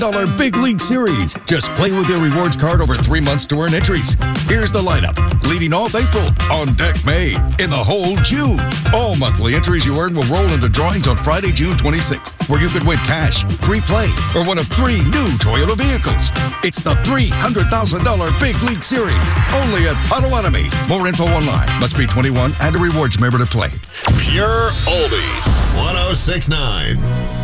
Big League Series. Just play with your rewards card over 3 months to earn entries. Here's the lineup. Leading off April, on deck May, in the hole June. All monthly entries you earn will roll into drawings on Friday, June 26th, where you could win cash, free play, or one of 3 new Toyota vehicles. It's the $300,000 Big League Series, only at Potawatomi. More info online. Must be 21 and a rewards member to play. Pure Oldies, 106.9.